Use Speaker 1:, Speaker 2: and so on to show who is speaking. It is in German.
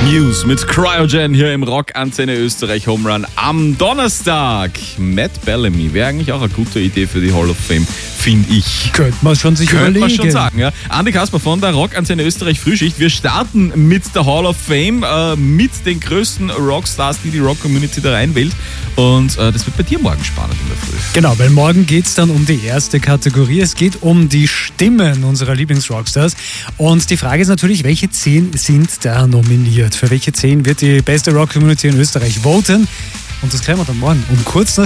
Speaker 1: News mit Cryogen hier im Rock-Antenne Österreich Home Run am Donnerstag. Matt Bellamy wäre eigentlich auch eine gute Idee für die Hall of Fame, finde ich.
Speaker 2: Könnte man schon sich überlegen.
Speaker 1: Könnte man schon sagen, ja. Andi Kasper von der Rock-Antenne Österreich Frühschicht. Wir starten mit der Hall of Fame, mit den größten Rockstars, die Rock-Community da reinwählt. Und das wird bei dir morgen spannend in der Früh.
Speaker 2: Genau, weil morgen geht es dann um die erste Kategorie. Es geht um die Stimmen unserer Lieblings-Rockstars. Und die Frage ist natürlich, welche 10 sind da nominiert? Für welche 10 wird die beste Rock-Community in Österreich voten? Und das klären wir dann morgen um kurz nach